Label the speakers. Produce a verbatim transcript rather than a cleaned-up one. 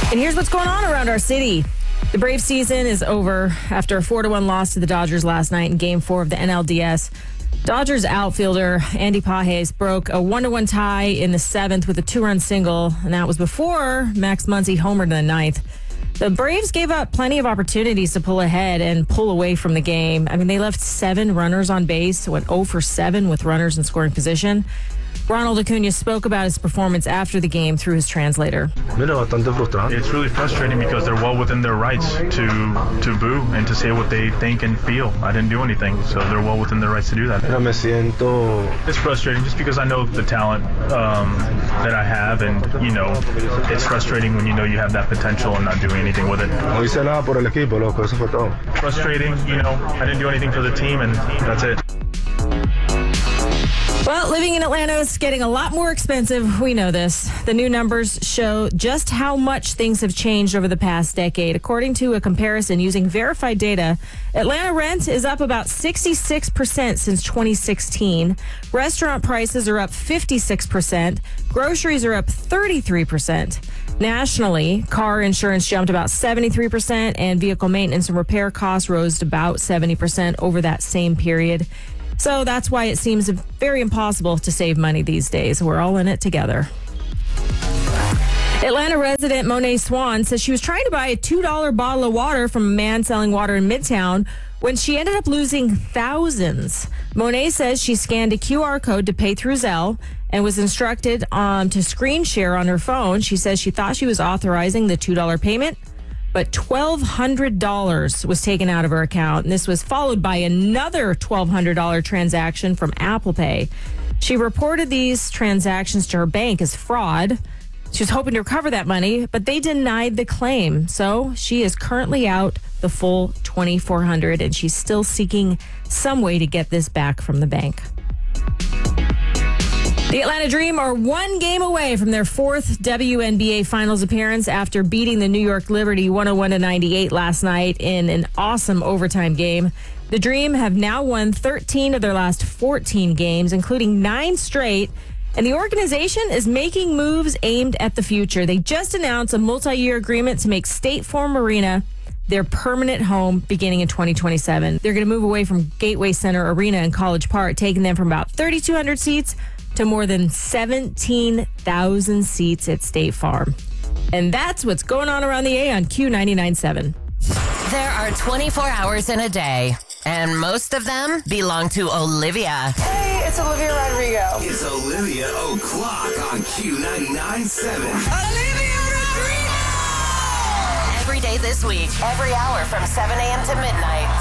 Speaker 1: And here's what's going on around our city. The Brave season is over after a four to one loss to the Dodgers last night in Game four of the N L D S. Dodgers outfielder Andy Pages broke a one to one tie in the seventh with a two-run single, and that was before Max Muncy homered in the ninth. The Braves gave up plenty of opportunities to pull ahead and pull away from the game. I mean, they left seven runners on base, went oh for seven with runners in scoring position. Ronald Acuna spoke about his performance after the game through his translator.
Speaker 2: It's really frustrating because they're well within their rights to to boo and to say what they think and feel. I didn't do anything, so they're well within their rights to do that. It's frustrating just because I know the talent um, that I have, and, you know, it's frustrating when you know you have that potential and not doing anything with it. Frustrating, you know, I didn't do anything for the team, and that's it.
Speaker 1: Well, living in Atlanta is getting a lot more expensive. We know this. The new numbers show just how much things have changed over the past decade. According to a comparison using verified data, Atlanta rent is up about sixty-six percent since twenty sixteen. Restaurant prices are up fifty-six percent. Groceries are up thirty-three percent. Nationally, car insurance jumped about seventy-three percent, and vehicle maintenance and repair costs rose about seventy percent over that same period. So that's why it seems very impossible to save money these days. We're all in it together. Atlanta resident Monet Swan says she was trying to buy a two dollar bottle of water from a man selling water in Midtown when she ended up losing thousands. Monet says she scanned a Q R code to pay through Zelle and was instructed um, to screen share on her phone. She says she thought she was authorizing the two dollar payment, but twelve hundred dollars was taken out of her account, and this was followed by another twelve hundred dollars transaction from Apple Pay. She reported these transactions to her bank as fraud. She was hoping to recover that money, but they denied the claim. So she is currently out the full twenty-four hundred dollars, and she's still seeking some way to get this back from the bank. The Atlanta Dream are one game away from their fourth W N B A Finals appearance after beating the New York Liberty one oh one to ninety-eight last night in an awesome overtime game. The Dream have now won thirteen of their last fourteen games, including nine straight, and the organization is making moves aimed at the future. They just announced a multi-year agreement to make State Farm Arena their permanent home beginning in twenty twenty-seven. They're going to move away from Gateway Center Arena in College Park, taking them from about thirty-two hundred seats to more than seventeen thousand seats at State Farm. And that's what's going on around the A on Q ninety-nine point seven.
Speaker 3: There are twenty-four hours in a day, and most of them belong to Olivia.
Speaker 4: Hey, it's Olivia Rodrigo.
Speaker 5: It's Olivia O'Clock on Q ninety-nine point seven.
Speaker 3: Olivia Rodrigo! Every day this week, every hour from seven a.m. to midnight,